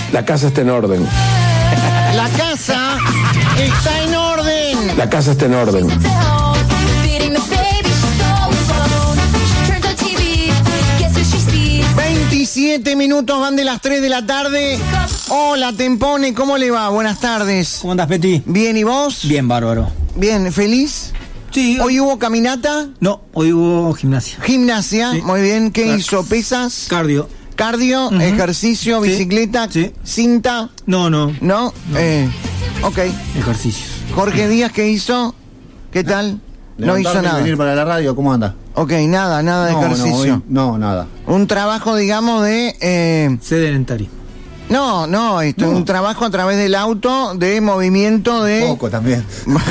La casa está en orden. La casa está en orden. La casa está en orden. 27 minutos van de las 3 de la tarde. Hola, Tempone, ¿cómo le va? Buenas tardes. ¿Cómo andás, Peti? Bien, ¿y vos? Bien, bárbaro. Bien, ¿feliz? Sí. ¿Hoy hubo caminata? No, hoy hubo gimnasia. Gimnasia, Sí. muy bien. ¿Qué hizo? ¿Pesas? Cardio. ¿Cardio? Ujú. ¿Ejercicio? Sí. ¿Bicicleta? Sí. ¿Cinta? No. ¿No? Ok. Ejercicios. Jorge Díaz, ¿qué hizo? ¿Qué tal? No hizo Levantarme y nada. venir para la radio, ¿cómo anda? Ok, nada de ejercicio. No, nada. Un trabajo, digamos, de... Sedentario. No, un trabajo a través del auto de movimiento de... Poco también.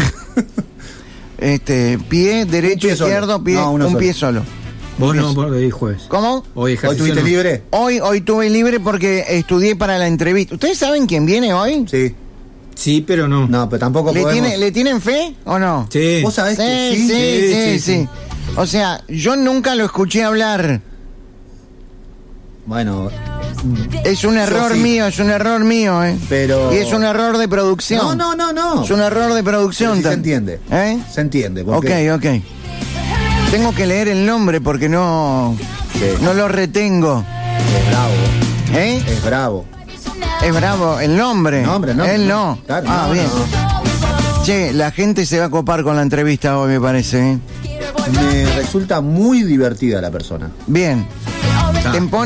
Pie, derecho, pie solo. izquierdo, pie, No, uno un solo. pie solo. Vos no, por hoy jueves. ¿Cómo? Hoy ¿Hoy ejercicio. tuviste no. libre? Hoy tuve libre porque estudié para la entrevista. ¿Ustedes saben quién viene hoy? Sí. Sí, pero no. No, pero tampoco podemos... ¿Le tienen fe o no? Sí. ¿Vos sabés que Sí. O sea, yo nunca lo escuché hablar. Bueno, Es un error sí. mío, Pero... Y es un error de producción. No. Es un error de producción. Pero sí se entiende. ¿Eh? Se entiende. Porque... Ok. Tengo que leer el nombre porque no lo retengo. Es bravo. ¿Eh? Es bravo. Es bravo. El nombre. Él no. Claro, Bien. no. Che, la gente se va a copar con la entrevista hoy, me parece. Me resulta muy divertida la persona. Bien. Tempone